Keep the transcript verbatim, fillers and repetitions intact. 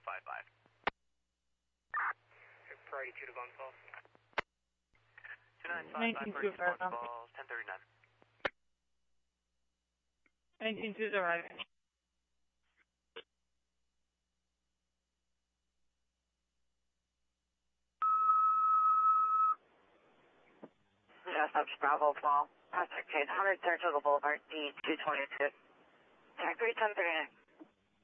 five five. Priority two to Von Falls. two nine five five, priority two to Von Falls, ten thirty-nine. nineteen two is arriving. Yes, that's Bravo Fall. That's okay. one hundred Saratoga Boulevard, D two twenty-two. Tag three ten thirty-nine.